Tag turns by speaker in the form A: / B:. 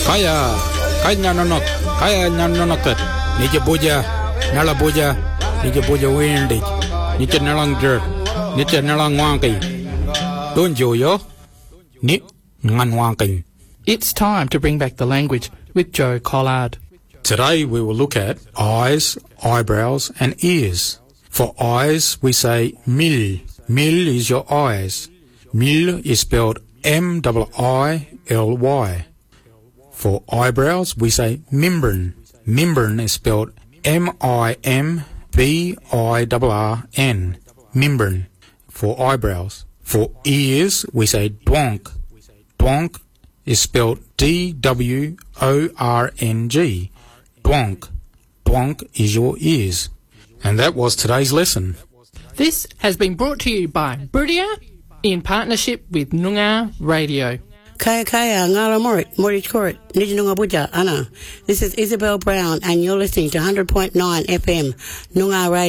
A: kaya nanonok, nije boja, nala boja, nije boja windig, nije nalang jerk, nije nalang wanking. Don't yo, ni ngan wanking.
B: It's time to bring back the language with Joe Collard.
A: Today we will look at eyes, eyebrows and ears. For eyes we say mil. Mil is your eyes. Mil is spelled M-I-I-L-Y. For eyebrows we say membrane. Membrane is spelled M-I-M-B-I-R-R-N. Membrane for eyebrows. For ears we say dwonk. Dwonk is spelled D-W-O-R-N-G. Dwonk. Dwonk is your ears. And that was today's lesson.
B: This has been brought to you by Bridia in partnership with Noongar Radio.
C: Kaya ngara morit korit nijinunga buja ana. This is Isabel Brown and you're listening to 100.9 FM Noongar Radio.